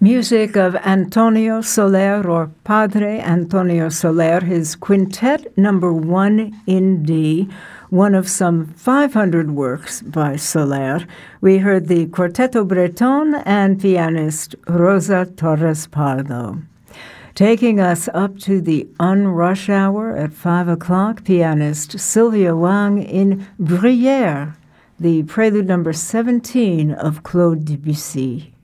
Music of Antonio Soler, or Padre Antonio Soler, his Quintet Number 1 in D, one of some 500 works by Soler. We heard the Quartetto Breton and pianist Rosa Torres Pardo. Taking us up to the unrush hour at 5 o'clock, pianist Sylvia Wang in Bruyère, the Prelude Number 17 of Claude Debussy.